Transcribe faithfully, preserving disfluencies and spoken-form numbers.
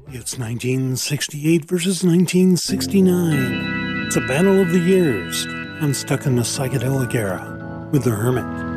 It's nineteen sixty-eight versus nineteen sixty-nine. It's a battle of the years. I'm stuck in the psychedelic era with the Hermit.